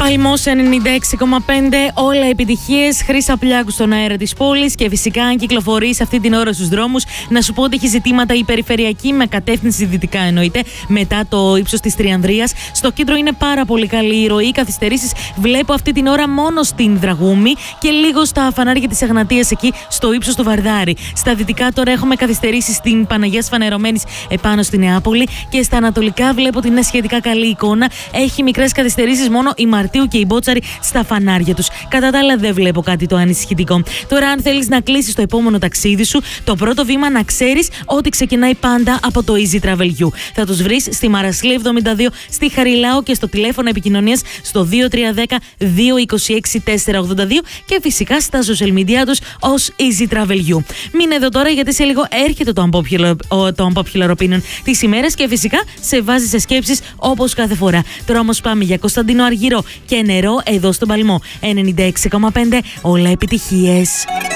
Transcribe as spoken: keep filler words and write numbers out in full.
Παλμός ενενήντα έξι κόμμα πέντε, όλα επιτυχίες. Χρύσα Πλιάκου στον αέρα της πόλης. Και φυσικά, αν κυκλοφορείς αυτή την ώρα στους δρόμους, να σου πω ότι έχει ζητήματα η περιφερειακή, με κατεύθυνση δυτικά εννοείται, μετά το ύψος της Τριανδρίας. Στο κέντρο είναι πάρα πολύ καλή η ροή. Καθυστερήσεις βλέπω αυτή την ώρα μόνο στην Δραγούμη και λίγο στα φανάρια της Εγνατίας εκεί στο ύψος του Βαρδάρη. Στα δυτικά τώρα έχουμε καθυστερήσεις στην Παναγίας Φανερωμένης επάνω στη Νεάπολη. Και στα ανατολικά βλέπω ότι είναι σχετικά καλή εικόνα. Έχει μικρές καθυστερήσεις μόνο η Μαρτίου και η Μπότσαρη στα φανάρια τους. Κατά τα άλλα, δεν βλέπω κάτι το ανησυχητικό. Τώρα, αν θέλεις να κλείσεις το επόμενο ταξίδι σου, το πρώτο βήμα να ξέρεις ότι ξεκινάει πάντα από το Easy Travel You. Θα τους βρεις στη Μαρασλή εβδομήντα δύο, στη Χαριλάου και στο τηλέφωνο επικοινωνίας στο δύο τρία ένα μηδέν δύο δύο έξι τέσσερα ογδόντα δύο και φυσικά στα social media τους ως Easy Travel You. Μείνε εδώ τώρα, γιατί σε λίγο έρχεται το Unpopular, το unpopular Opinion της ημέρας και φυσικά σε βάζει σε σκέψεις όπως κάθε φορά. Τώρα όμως πάμε για Κωνσταντίνο Αργυρό και νερό εδώ στον Παλμό. ενενήντα έξι κόμμα πέντε, όλα επιτυχίες.